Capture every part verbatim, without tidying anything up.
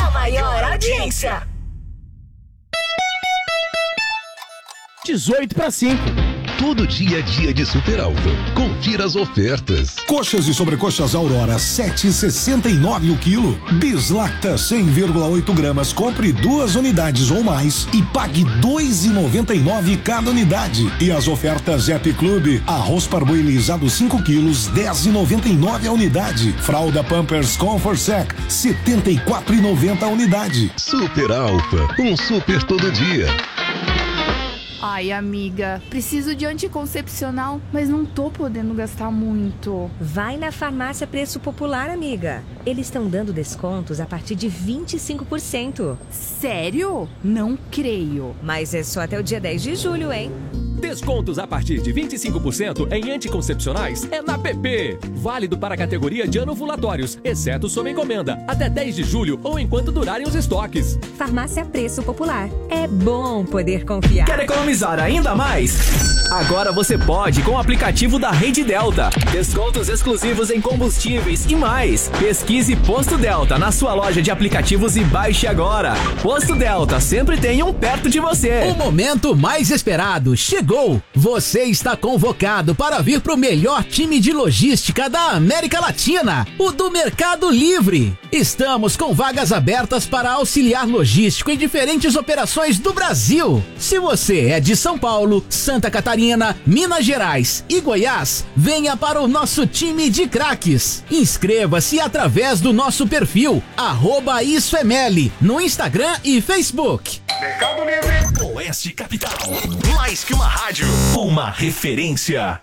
a maior audiência. dezoito para cinco. Todo dia é dia de Super Alfa. Confira as ofertas. Coxas e sobrecoxas Aurora, sete e sessenta e nove o quilo. Bislacta, cem vírgula oito gramas. Compre duas unidades ou mais e pague dois e noventa e nove cada unidade. E as ofertas Happy Club. Arroz parboilizado cinco quilos, dez e noventa e nove a unidade. Fralda Pampers Comfort Sec, setenta e quatro e noventa a unidade. Super Alfa, um super todo dia. Ai, amiga, preciso de anticoncepcional, mas não tô podendo gastar muito. Vai na Farmácia Preço Popular, amiga. Eles estão dando descontos a partir de vinte e cinco por cento. Sério? Não creio. Mas é só até o dia dez de julho, hein? Descontos a partir de vinte e cinco por cento em anticoncepcionais é na P P. Válido para a categoria de anovulatórios, exceto sob encomenda, até dez de julho ou enquanto durarem os estoques. Farmácia Preço Popular. É bom poder confiar. Quer economizar ainda mais? Agora você pode com o aplicativo da Rede Delta. Descontos exclusivos em combustíveis e mais. Pesquise Posto Delta na sua loja de aplicativos e baixe agora. Posto Delta, sempre tem um perto de você. O momento mais esperado chegou. Você está convocado para vir para o melhor time de logística da América Latina, o do Mercado Livre. Estamos com vagas abertas para auxiliar logístico em diferentes operações do Brasil. Se você é de São Paulo, Santa Catarina, Minas Gerais e Goiás, venha para o nosso time de craques. Inscreva-se através do nosso perfil, arroba Isso é Meli, no Instagram e Facebook. Mercado Livre, Oeste Capital. Mais que uma rádio, uma referência.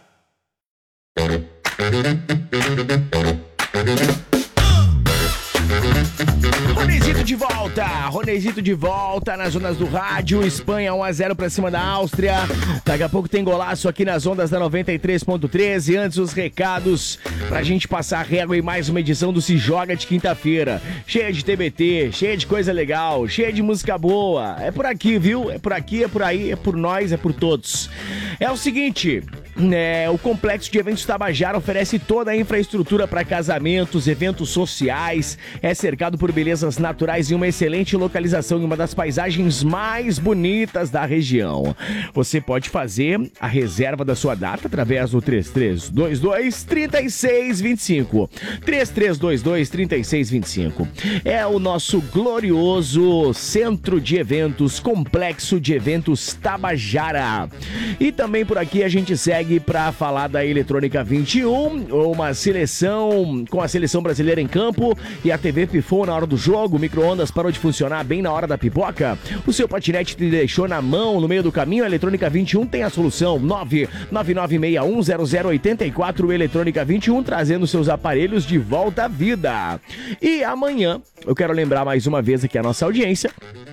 Ronezito de volta, Ronezito de volta nas zonas do rádio. Espanha um a zero pra cima da Áustria. Daqui a pouco tem golaço aqui nas ondas da noventa e três ponto treze. Antes os recados pra gente passar a régua em mais uma edição do Se Joga de quinta-feira. Cheia de T B T, cheia de coisa legal, cheia de música boa. É por aqui, viu? É por aqui, é por aí, é por nós, é por todos. É o seguinte... É, o Complexo de Eventos Tabajara oferece toda a infraestrutura para casamentos, eventos sociais, é cercado por belezas naturais e uma excelente localização em uma das paisagens mais bonitas da região. Você pode fazer a reserva da sua data através do três três dois dois, três seis dois cinco. três três dois dois, três seis dois cinco. É o nosso glorioso Centro de Eventos, Complexo de Eventos Tabajara. E também por aqui a gente segue para falar da Eletrônica vinte e um, uma seleção com a seleção brasileira em campo e a T V pifou na hora do jogo, o micro-ondas parou de funcionar bem na hora da pipoca, o seu patinete te deixou na mão no meio do caminho, a Eletrônica vinte e um tem a solução. Nove nove nove seis um zero zero oito quatro, Eletrônica vinte e um, trazendo seus aparelhos de volta à vida. E amanhã, eu quero lembrar mais uma vez aqui a nossa audiência,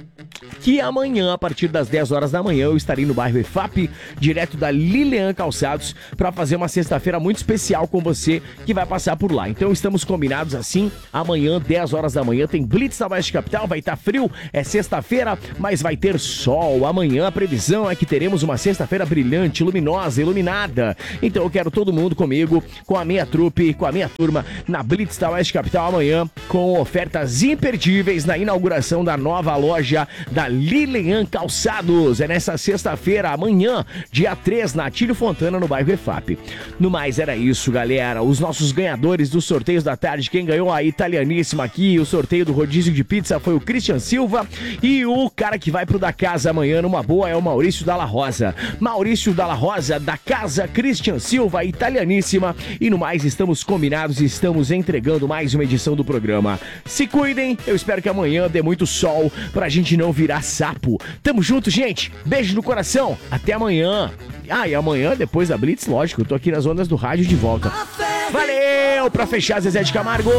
que amanhã, a partir das dez horas da manhã, eu estarei no bairro E F A P, direto da Lilian Calçados, para fazer uma sexta-feira muito especial com você que vai passar por lá. Então estamos combinados assim, amanhã, dez horas da manhã, tem Blitz na Oeste Capital, vai estar frio, é sexta-feira, mas vai ter sol. Amanhã a previsão é que teremos uma sexta-feira brilhante, luminosa, iluminada. Então eu quero todo mundo comigo, com a minha trupe, com a minha turma, na Blitz da Oeste Capital amanhã, com ofertas imperdíveis na inauguração da nova loja da Lilian Calçados. É nessa sexta-feira, amanhã, dia três, na Atílio Fontana, no bairro E F A P. No mais, era isso, galera. Os nossos ganhadores dos sorteios da tarde, quem ganhou a italianíssima aqui, o sorteio do rodízio de pizza foi o Christian Silva, e o cara que vai pro da casa amanhã, numa boa, é o Maurício Dalla Rosa. Maurício Dalla Rosa, da casa Christian Silva, italianíssima. E no mais, estamos combinados e estamos entregando mais uma edição do programa. Se cuidem, eu espero que amanhã dê muito sol pra gente não virar sapo. Tamo junto, gente. Beijo no coração. Até amanhã. Ah, e amanhã, depois da Blitz, lógico, eu tô aqui nas ondas do rádio de volta. Valeu! Pra fechar, Zezé de Camargo.